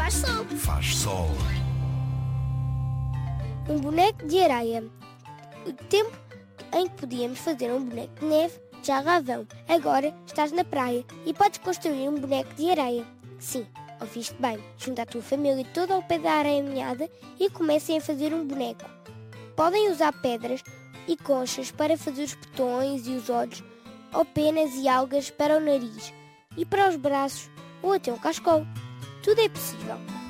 Faz sol. Faz sol. Um boneco de areia. O tempo em que podíamos fazer um boneco de neve já lá vão. Agora estás na praia e podes construir um boneco de areia. Sim, ouviste bem. Junta a tua família toda ao pé da areia molhada e comecem a fazer um boneco. Podem usar pedras e conchas para fazer os botões e os olhos, ou penas e algas para o nariz e para os braços, ou até um cascol. Tudo é possível.